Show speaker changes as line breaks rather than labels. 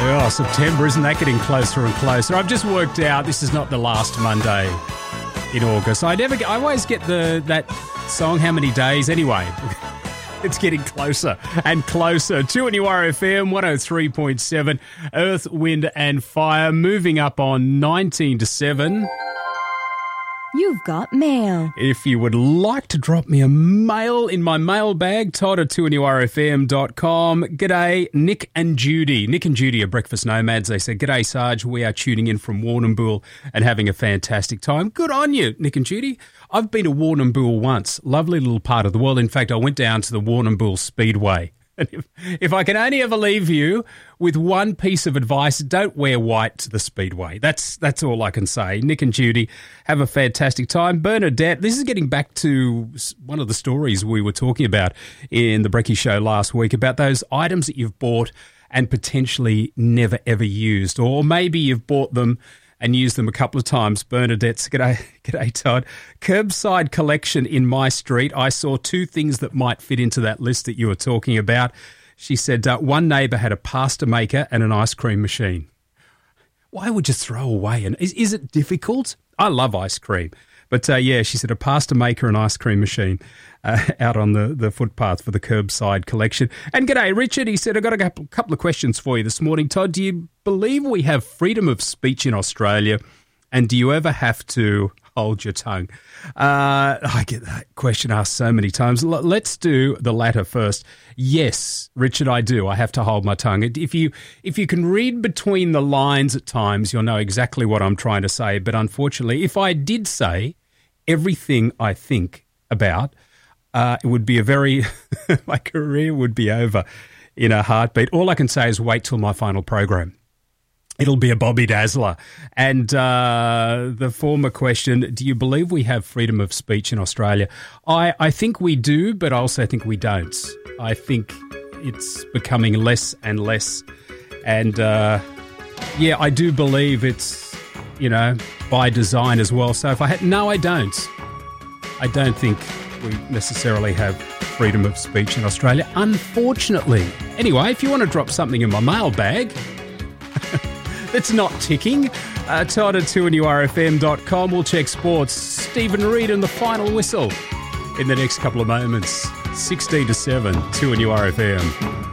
Oh, September, isn't that getting closer and closer? I've just worked out this is not the last Monday in August. I always get that song, How Many Days? Anyway, it's getting closer and closer. 2NURFM 103.7, Earth, Wind and Fire, moving up on 19 to 7.
You've got mail.
If you would like to drop me a mail in my mailbag, Todd at 2NURFM.com. G'day, Nick and Judy. Nick and Judy are breakfast nomads. They said, g'day, Sarge. We are tuning in from Warrnambool and having a fantastic time. Good on you, Nick and Judy. I've been to Warrnambool once. Lovely little part of the world. In fact, I went down to the Warrnambool Speedway. And if I can only ever leave you with one piece of advice, don't wear white to the Speedway. That's all I can say. Nick and Judy, have a fantastic time. Bernadette, this is getting back to one of the stories we were talking about in the Brekkie Show last week about those items that you've bought and potentially never, ever used. Or maybe you've bought them and used them a couple of times. Bernadette's, g'day Todd. Curbside collection in my street. I saw two things that might fit into that list that you were talking about. She said one neighbour had a pasta maker and an ice cream machine. Why would you throw away? And is it difficult? I love ice cream. But yeah, she said a pasta maker and ice cream machine out on the footpath for the curbside collection. And g'day, Richard. He said, I've got a couple of questions for you this morning. Todd, do you believe we have freedom of speech in Australia? And do you ever have to hold your tongue? I get that question asked so many times. Let's do the latter first. Yes, Richard, I do. I have to hold my tongue. If you can read between the lines at times, you'll know exactly what I'm trying to say. But unfortunately, if I did say everything I think about, it would be my career would be over in a heartbeat. All I can say is wait till my final program. It'll be a Bobby Dazzler. And the former question, do you believe we have freedom of speech in Australia? I think we do, but I also think we don't. I think it's becoming less and less. And, yeah, I do believe it's, by design as well. So no, I don't. I don't think we necessarily have freedom of speech in Australia, unfortunately. Anyway, if you want to drop something in my mailbag that's not ticking, Todd at 2NURFM.com. We'll check sports. Stephen Reid and the final whistle in the next couple of moments. 16 to 7, 2NURFM.